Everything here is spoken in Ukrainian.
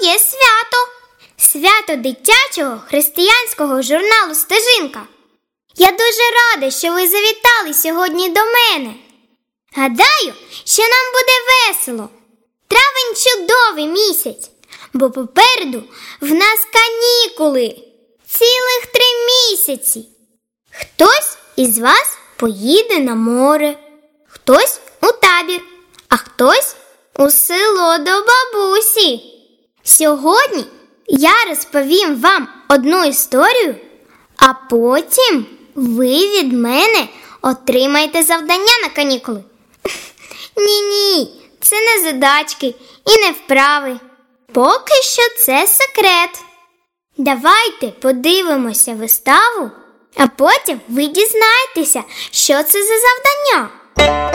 є свято. Свято дитячого християнського журналу «Стежинка». Я дуже рада, що ви завітали сьогодні до мене. Гадаю, що нам буде весело. Травень – чудовий місяць, бо попереду в нас канікули. Цілих 3 місяці. Хтось із вас поїде на море, хтось у табір, а хтось у село до бабусі. Сьогодні я розповім вам одну історію, а потім ви від мене отримаєте завдання на канікули. Ні, це не задачки і не вправи. Поки що це секрет. Давайте подивимося виставу, а потім ви дізнаєтеся, що це за завдання.